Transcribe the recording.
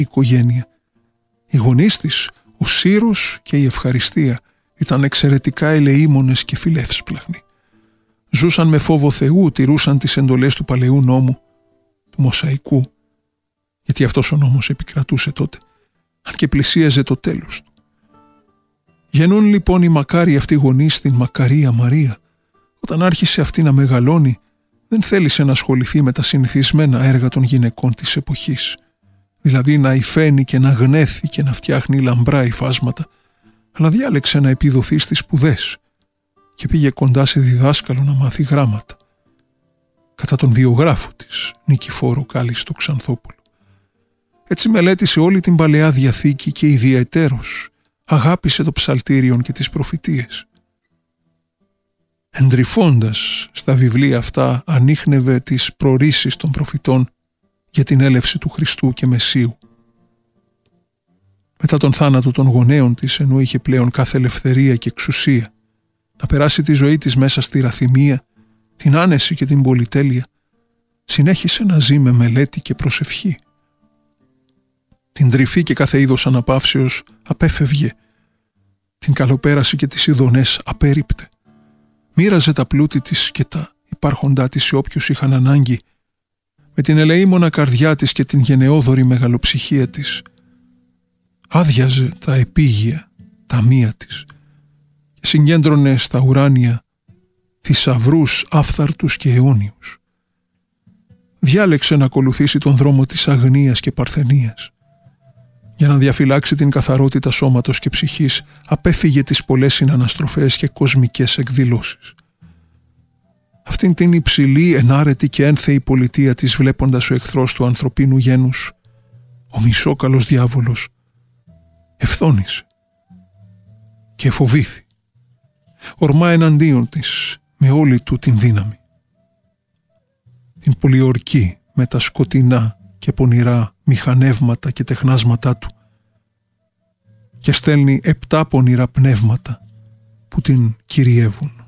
οικογένεια. Οι γονείς της, ο Σύρος και η Ευχαριστία, ήταν εξαιρετικά ελεήμονες και φιλεύσπλαχνοι. Ζούσαν με φόβο Θεού, τηρούσαν τις εντολές του Παλαιού Νόμου, του Μωσαϊκού, γιατί αυτός ο νόμος επικρατούσε τότε, αν και πλησίαζε το τέλος του. Γεννούν λοιπόν οι μακάριοι αυτοί γονείς στην μακαρία Μαρία. Όταν άρχισε αυτή να μεγαλώνει, δεν θέλησε να ασχοληθεί με τα συνηθισμένα έργα των γυναικών της εποχής, δηλαδή να υφαίνει και να γνέθει και να φτιάχνει λαμπρά υφάσματα, αλλά διάλεξε να επιδοθεί στις σπουδές και πήγε κοντά σε διδάσκαλο να μάθει γράμματα. Κατά τον βιογράφο της, Νικηφόρο Κάλλιστο Ξανθόπουλο. Έτσι μελέτησε όλη την Παλαιά Διαθήκη και ιδιαιτέρως αγάπησε το ψαλτήριον και τις προφητείες. Εντρυφώντας στα βιβλία αυτά ανίχνευε τις προρίσεις των προφητών για την έλευση του Χριστού και Μεσσίου. Μετά τον θάνατο των γονέων της, ενώ είχε πλέον κάθε ελευθερία και εξουσία να περάσει τη ζωή της μέσα στη ραθυμία, την άνεση και την πολυτέλεια, συνέχισε να ζει με μελέτη και προσευχή. Την τρυφή και κάθε είδος αναπαύσεως απέφευγε, την καλοπέραση και τις ειδονές απέριπτε. Μοίραζε τα πλούτη της και τα υπάρχοντά της σε όποιους είχαν ανάγκη. Με την ελεήμονα καρδιά της και την γενναιόδορη μεγαλοψυχία της άδειαζε τα επίγεια ταμεία της και συγκέντρωνε στα ουράνια θησαυρούς άφθαρτους και αιώνιους. Διάλεξε να ακολουθήσει τον δρόμο της αγνίας και παρθενίας. Για να διαφυλάξει την καθαρότητα σώματος και ψυχής, απέφυγε τις πολλές συναναστροφές και κοσμικές εκδηλώσεις. Αυτήν την υψηλή, ενάρετη και ένθεη πολιτεία της, βλέποντας ο εχθρός του ανθρωπίνου γένους, ο μισόκαλος διάβολος, ευθώνησε και φοβήθη. Ορμά εναντίον της με όλη του την δύναμη. Την πολιορκεί με τα σκοτεινά και πονηρά μηχανεύματα και τεχνάσματά του και στέλνει 7 πονηρά πνεύματα που την κυριεύουν.